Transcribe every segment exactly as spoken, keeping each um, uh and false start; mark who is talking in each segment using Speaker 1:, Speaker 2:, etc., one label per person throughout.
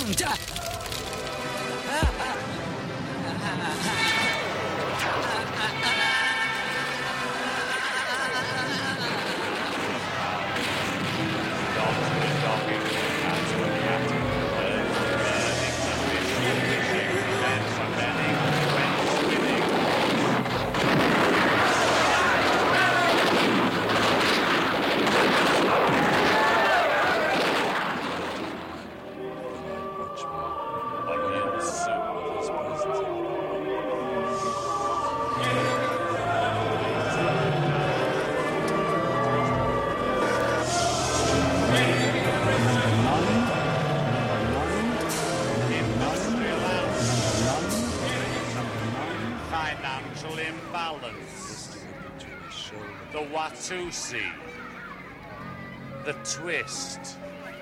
Speaker 1: Financial imbalance. The Watusi. The twist.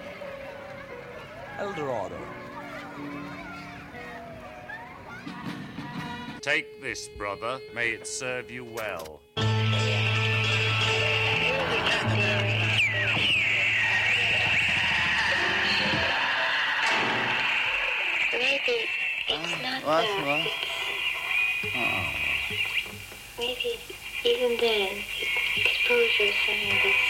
Speaker 2: El Dorado.
Speaker 1: Take this, brother. May it serve you well.
Speaker 3: Maybe it's not
Speaker 4: What?
Speaker 3: that.
Speaker 4: What?
Speaker 3: It's,
Speaker 4: Oh.
Speaker 3: maybe even then, exposure is something that's